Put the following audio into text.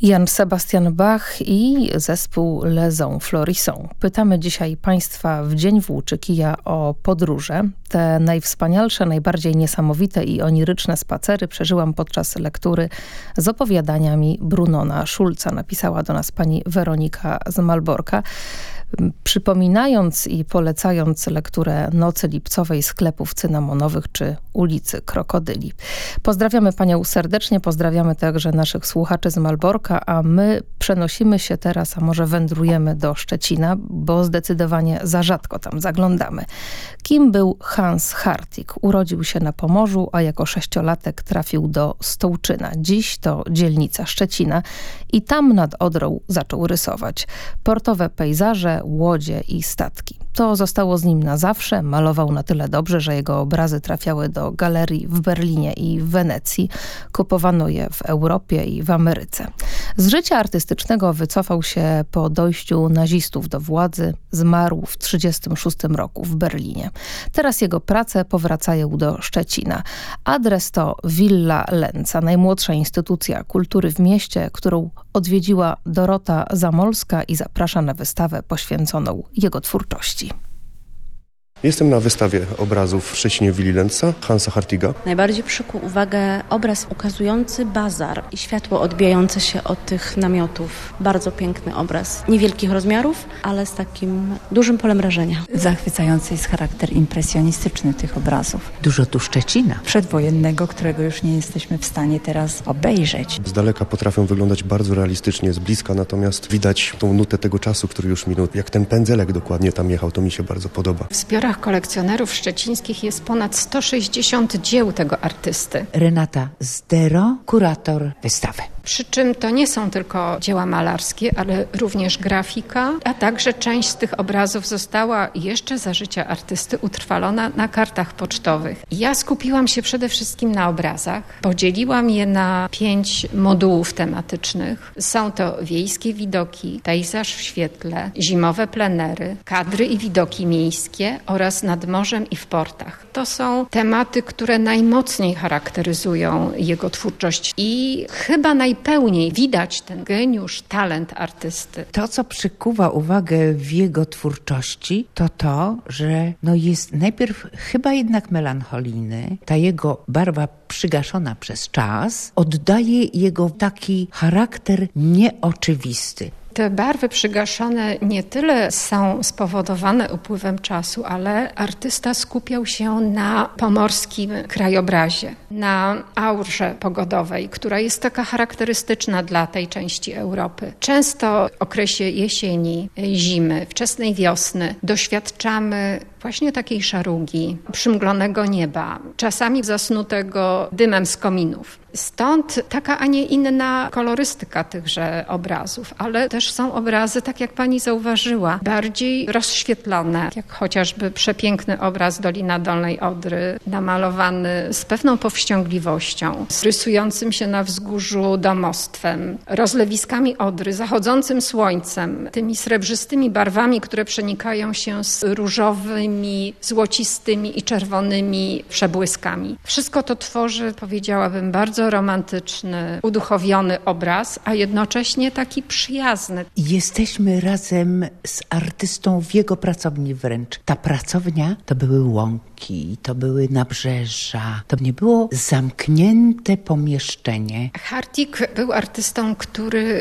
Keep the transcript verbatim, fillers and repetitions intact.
Jan Sebastian Bach i zespół Les Florissants. Pytamy dzisiaj Państwa w Dzień Włóczykija o podróże. Te najwspanialsze, najbardziej niesamowite i oniryczne spacery przeżyłam podczas lektury z opowiadaniami Brunona Schulza. Napisała do nas pani Weronika z Malborka. Przypominając i polecając lekturę Nocy Lipcowej, sklepów cynamonowych czy ulicy Krokodyli. Pozdrawiamy panią serdecznie, pozdrawiamy także naszych słuchaczy z Malborka, a my przenosimy się teraz, a może wędrujemy do Szczecina, bo zdecydowanie za rzadko tam zaglądamy. Kim był Hans Hartig? Urodził się na Pomorzu, a jako sześciolatek trafił do Stołczyna. Dziś to dzielnica Szczecina i tam nad Odrą zaczął rysować portowe pejzaże, łodzie i statki. To zostało z nim na zawsze. Malował na tyle dobrze, że jego obrazy trafiały do galerii w Berlinie i w Wenecji. Kupowano je w Europie i w Ameryce. Z życia artystycznego wycofał się po dojściu nazistów do władzy. Zmarł w tysiąc dziewięćset trzydziestym szóstym roku w Berlinie. Teraz jego prace powracają do Szczecina. Adres to Villa Lenca, najmłodsza instytucja kultury w mieście, którą odwiedziła Dorota Zamolska i zaprasza na wystawę poświęconą jego twórczości. Jestem na wystawie obrazów w Szczecinie w Willi Lenca Hansa Hartiga. Najbardziej przykuł uwagę obraz ukazujący bazar i światło odbijające się od tych namiotów. Bardzo piękny obraz. Niewielkich rozmiarów, ale z takim dużym polem rażenia. Zachwycający jest charakter impresjonistyczny tych obrazów. Dużo tu Szczecina. Przedwojennego, którego już nie jesteśmy w stanie teraz obejrzeć. Z daleka potrafią wyglądać bardzo realistycznie, z bliska natomiast widać tą nutę tego czasu, który już minął. Jak ten pędzelek dokładnie tam jechał, to mi się bardzo podoba. W zbiorach kolekcjonerów szczecińskich jest ponad sto sześćdziesiąt dzieł tego artysty. Renata Zdero, kurator wystawy. Przy czym to nie są tylko dzieła malarskie, ale również grafika, a także część z tych obrazów została jeszcze za życia artysty utrwalona na kartach pocztowych. Ja skupiłam się przede wszystkim na obrazach. Podzieliłam je na pięć modułów tematycznych. Są to wiejskie widoki, pejzaż w świetle, zimowe plenery, kadry i widoki miejskie oraz nad morzem i w portach. To są tematy, które najmocniej charakteryzują jego twórczość i chyba najpełniej widać ten geniusz, talent artysty. To, co przykuwa uwagę w jego twórczości, to to, że no jest najpierw chyba jednak melancholijny. Ta jego barwa przygaszona przez czas oddaje jego taki charakter nieoczywisty. Te barwy przygaszone nie tyle są spowodowane upływem czasu, ale artysta skupiał się na pomorskim krajobrazie, na aurze pogodowej, która jest taka charakterystyczna dla tej części Europy. Często w okresie jesieni, zimy, wczesnej wiosny doświadczamy właśnie takiej szarugi, przymglonego nieba, czasami zasnutego dymem z kominów. Stąd taka, a nie inna kolorystyka tychże obrazów, ale też są obrazy, tak jak pani zauważyła, bardziej rozświetlone, jak chociażby przepiękny obraz Dolina Dolnej Odry, namalowany z pewną powściągliwością, z rysującym się na wzgórzu domostwem, rozlewiskami Odry, zachodzącym słońcem, tymi srebrzystymi barwami, które przenikają się z różowymi, złocistymi i czerwonymi przebłyskami. Wszystko to tworzy, powiedziałabym, bardzo romantyczny, uduchowiony obraz, a jednocześnie taki przyjazny. Jesteśmy razem z artystą w jego pracowni wręcz. Ta pracownia to były łąki, to były nabrzeża, to nie było zamknięte pomieszczenie. Hartig był artystą, który